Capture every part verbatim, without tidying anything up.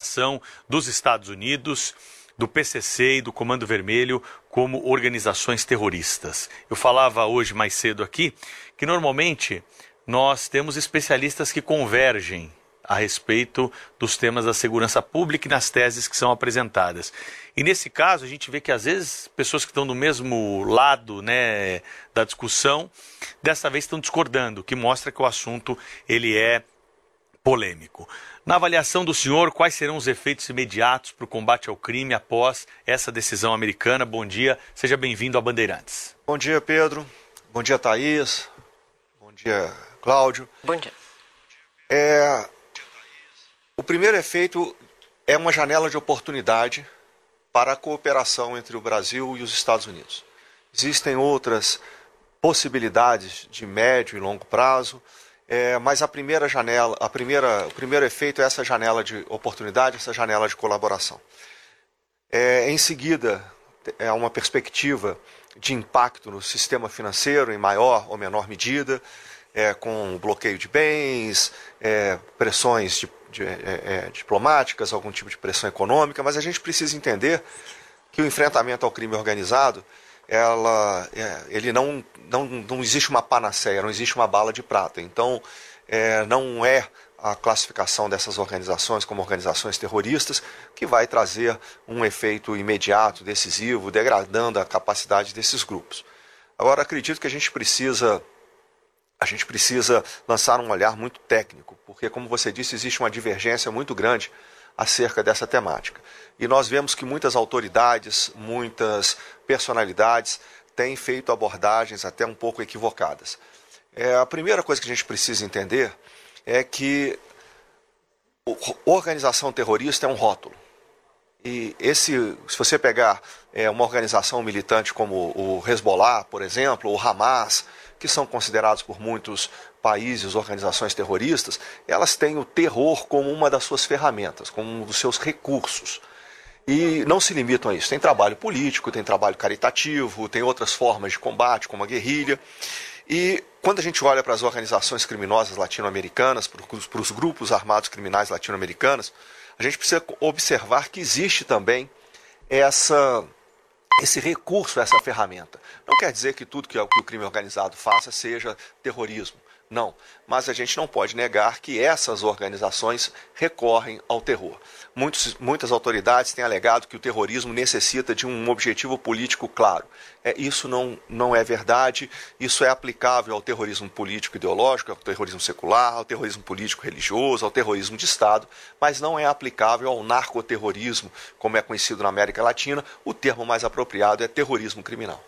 classificação dos Estados Unidos, do P C C e do Comando Vermelho como organizações terroristas. Eu falava hoje mais cedo aqui que normalmente nós temos especialistas que convergem a respeito dos temas da segurança pública e nas teses que são apresentadas. E nesse caso a gente vê que às vezes pessoas que estão do mesmo lado, né, da discussão, dessa vez estão discordando, o que mostra que o assunto ele é polêmico. Na avaliação do senhor, quais serão os efeitos imediatos para o combate ao crime após essa decisão americana? Bom dia, seja bem-vindo a Bandeirantes. Bom dia, Pedro. Bom dia, Thaís. Bom dia, Cláudio. Bom dia. É, o primeiro efeito é uma janela de oportunidade para a cooperação entre o Brasil e os Estados Unidos. Existem outras possibilidades de médio e longo prazo, É, mas a primeira janela, a primeira, o primeiro efeito é essa janela de oportunidade, essa janela de colaboração. É, em seguida, é uma perspectiva de impacto no sistema financeiro, em maior ou menor medida, é, com bloqueio de bens, é, pressões de, de, é, é, diplomáticas, algum tipo de pressão econômica, mas a gente precisa entender que o enfrentamento ao crime organizado, ela, é, ele não, não, não existe uma panaceia, não existe uma bala de prata. Então, é, não é a classificação dessas organizações como organizações terroristas que vai trazer um efeito imediato, decisivo, degradando a capacidade desses grupos. Agora, acredito que a gente precisa, a gente precisa lançar um olhar muito técnico, porque, como você disse, existe uma divergência muito grande acerca dessa temática. E nós vemos que muitas autoridades, muitas personalidades têm feito abordagens até um pouco equivocadas. É, a primeira coisa que a gente precisa entender é que organização terrorista é um rótulo. E esse, se você pegar é, uma organização militante como o Hezbollah, por exemplo, ou o Hamas, que são considerados por muitos países organizações terroristas, elas têm o terror como uma das suas ferramentas, como um dos seus recursos. E não se limitam a isso. Tem trabalho político, tem trabalho caritativo, tem outras formas de combate, como a guerrilha. E quando a gente olha para as organizações criminosas latino-americanas, para os grupos armados criminais latino-americanos, a gente precisa observar que existe também essa, esse recurso, essa ferramenta. Não quer dizer que tudo que o crime organizado faça seja terrorismo. Não, mas a gente não pode negar que essas organizações recorrem ao terror. Muitos, muitas autoridades têm alegado que o terrorismo necessita de um objetivo político claro. É, isso não, não é verdade, isso é aplicável ao terrorismo político ideológico, ao terrorismo secular, ao terrorismo político religioso, ao terrorismo de Estado, mas não é aplicável ao narcoterrorismo, como é conhecido na América Latina. O termo mais apropriado é terrorismo criminal.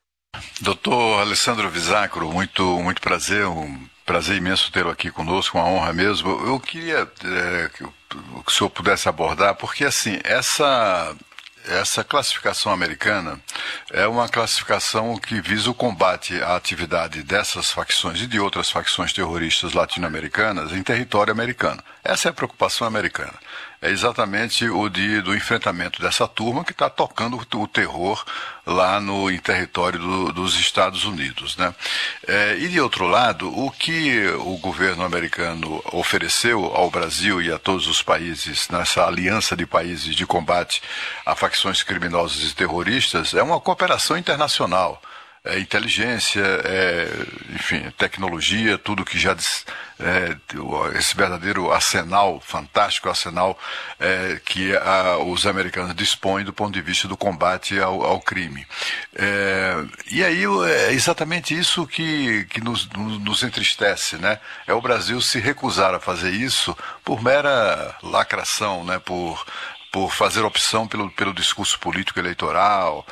Doutor Alessandro Visacro, muito, muito prazer, um prazer imenso tê-lo aqui conosco, uma honra mesmo. Eu queria é, que o senhor pudesse abordar, porque assim, essa, essa classificação americana é uma classificação que visa o combate à atividade dessas facções e de outras facções terroristas latino-americanas em território americano. Essa é a preocupação americana. É exatamente o de, do enfrentamento dessa turma que está tocando o terror lá no em território do, dos Estados Unidos, né? É, e de outro lado, o que o governo americano ofereceu ao Brasil e a todos os países nessa aliança de países de combate a facções criminosas e terroristas é uma cooperação internacional. É, inteligência, é, enfim, tecnologia, tudo que já é, esse verdadeiro arsenal, fantástico arsenal é, que a, os americanos dispõem do ponto de vista do combate ao, ao crime. É, e aí é exatamente isso que, que nos, nos entristece, né? É o Brasil se recusar a fazer isso por mera lacração, né? Por, por fazer opção pelo, pelo discurso político eleitoral,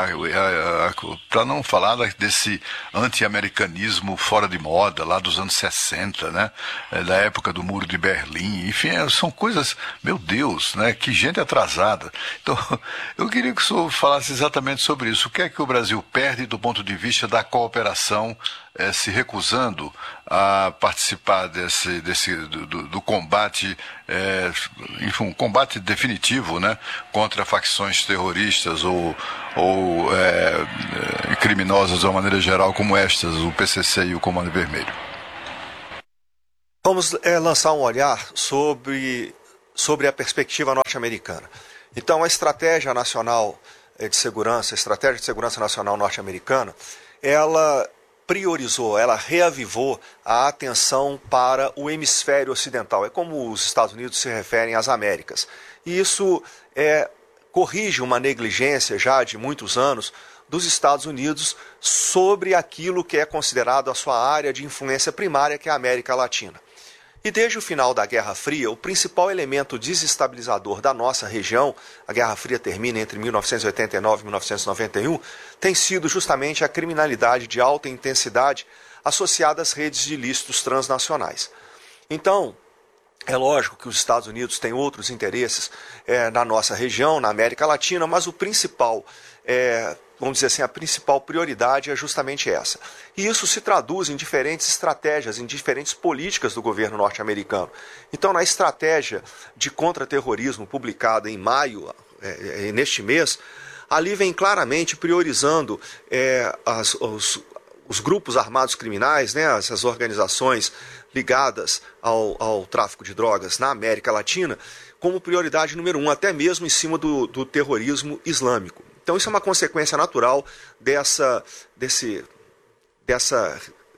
para não falar desse anti-americanismo fora de moda, lá dos anos sessenta, né? Da época do Muro de Berlim, enfim, são coisas, meu Deus, né? Que gente atrasada. Então, eu queria que o senhor falasse exatamente sobre isso. O que é que o Brasil perde do ponto de vista da cooperação, eh, se recusando a participar desse, desse, do, do combate, é, enfim, um combate definitivo, né, contra facções terroristas ou, ou é, criminosas de uma maneira geral como estas, o P C C e o Comando Vermelho? Vamos é, lançar um olhar sobre sobre a perspectiva norte-americana. Então, a estratégia nacional de segurança, a estratégia de segurança nacional norte-americana, ela priorizou, ela reavivou a atenção para o hemisfério ocidental. É como os Estados Unidos se referem às Américas. E isso é, corrige uma negligência já de muitos anos dos Estados Unidos sobre aquilo que é considerado a sua área de influência primária, que é a América Latina. E desde o final da Guerra Fria, o principal elemento desestabilizador da nossa região, a Guerra Fria termina entre mil novecentos e oitenta e nove e mil novecentos e noventa e um, tem sido justamente a criminalidade de alta intensidade associada às redes de ilícitos transnacionais. Então, é lógico que os Estados Unidos têm outros interesses é, na nossa região, na América Latina, mas o principal, é, vamos dizer assim, a principal prioridade é justamente essa. E isso se traduz em diferentes estratégias, em diferentes políticas do governo norte-americano. Então, na estratégia de contra-terrorismo publicada em maio, é, é, neste mês, ali vem claramente priorizando é, as, os, os grupos armados criminais, né, essas organizações ligadas ao, ao tráfico de drogas na América Latina, como prioridade número um, até mesmo em cima do, do terrorismo islâmico. Então isso é uma consequência natural dessa, desse dessa,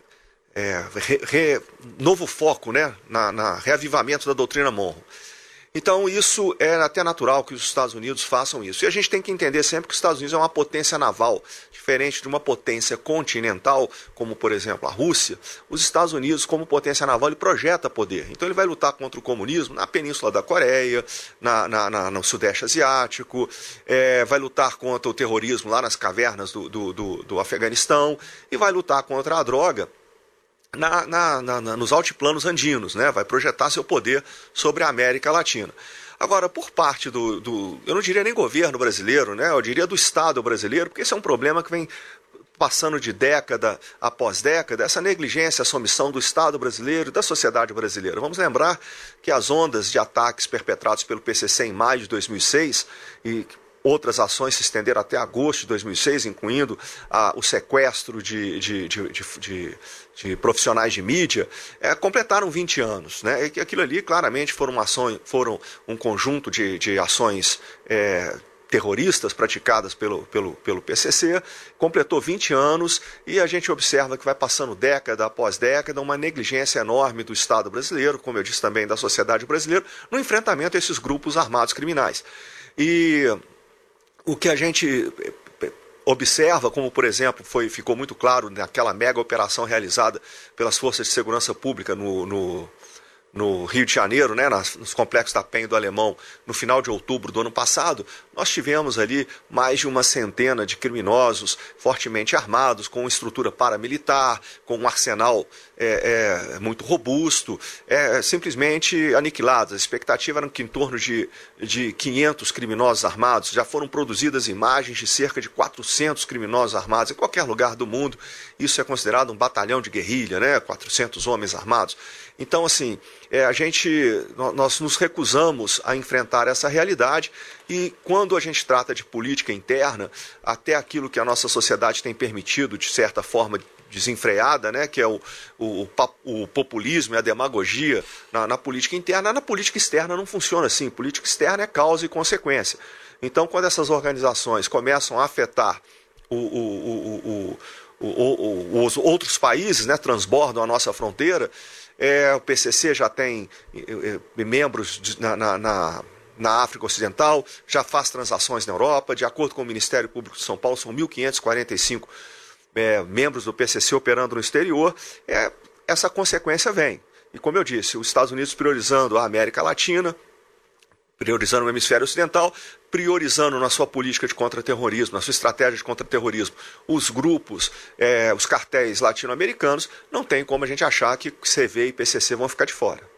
é, re, re, novo foco, né, na, na reavivamento da doutrina Monroe. Então isso é até natural que os Estados Unidos façam isso. E a gente tem que entender sempre que os Estados Unidos é uma potência naval, diferente de uma potência continental, como por exemplo a Rússia. Os Estados Unidos, como potência naval, ele projeta poder. Então ele vai lutar contra o comunismo na Península da Coreia, na, na, na, no Sudeste Asiático, é, vai lutar contra o terrorismo lá nas cavernas do, do, do, do Afeganistão e vai lutar contra a droga Na, na, na, nos altiplanos andinos, né? Vai projetar seu poder sobre a América Latina. Agora, por parte do, do, eu não diria nem governo brasileiro, né? Eu diria do Estado brasileiro, porque esse é um problema que vem passando de década após década, essa negligência, essa omissão do Estado brasileiro e da sociedade brasileira. Vamos lembrar que as ondas de ataques perpetrados pelo P C C em maio de dois mil e seis e outras ações se estenderam até agosto de dois mil e seis, incluindo ah, o sequestro de, de, de, de, de, de profissionais de mídia, é, completaram vinte anos. Né? E aquilo ali claramente foram, ações, foram um conjunto de, de ações é, terroristas praticadas pelo, pelo, pelo P C C, completou vinte anos e a gente observa que vai passando década após década uma negligência enorme do Estado brasileiro, como eu disse também da sociedade brasileira, no enfrentamento a esses grupos armados criminais. E o que a gente observa, como por exemplo foi, ficou muito claro naquela mega operação realizada pelas forças de segurança pública no, no, no Rio de Janeiro, né, nas, nos complexos da Penha e do Alemão, no final de outubro do ano passado, nós tivemos ali mais de uma centena de criminosos fortemente armados, com estrutura paramilitar, com um arsenal é, é, muito robusto, é, simplesmente aniquilados. A expectativa era que em torno de, de quinhentos criminosos armados, já foram produzidas imagens de cerca de quatrocentos criminosos armados em qualquer lugar do mundo. Isso é considerado um batalhão de guerrilha, né? quatrocentos homens armados. Então, assim, é, a gente, nós nos recusamos a enfrentar essa realidade e quando a gente trata de política interna, até aquilo que a nossa sociedade tem permitido, de certa forma, desenfreada, né, que é o, o, o populismo e a demagogia na, na política interna, na política externa não funciona assim. Política externa é causa e consequência. Então, quando essas organizações começam a afetar o, o, o, o, o, o, os outros países, né, transbordam a nossa fronteira, é, o P C C já tem é, é, membros de, na, na, na na África Ocidental, já faz transações na Europa. De acordo com o Ministério Público de São Paulo, são mil quinhentos e quarenta e cinco é, membros do P C C operando no exterior. É, essa consequência vem. E como eu disse, os Estados Unidos priorizando a América Latina, priorizando o hemisfério ocidental, priorizando na sua política de contra-terrorismo, na sua estratégia de contra-terrorismo, os grupos, é, os cartéis latino-americanos, não tem como a gente achar que C V e P C C vão ficar de fora.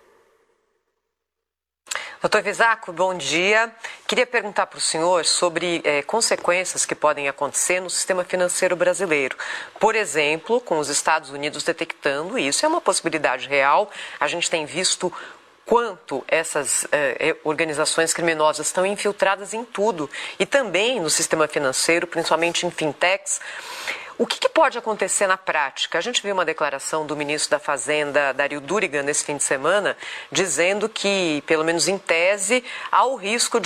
Doutor Visaco, bom dia. Queria perguntar para o senhor sobre é, consequências que podem acontecer no sistema financeiro brasileiro. Por exemplo, com os Estados Unidos detectando isso, é uma possibilidade real. A gente tem visto quanto essas eh, organizações criminosas estão infiltradas em tudo e também no sistema financeiro, principalmente em fintechs. O que, que pode acontecer na prática? A gente viu uma declaração do ministro da Fazenda, Dario Durigan, nesse fim de semana, dizendo que, pelo menos em tese, há o risco de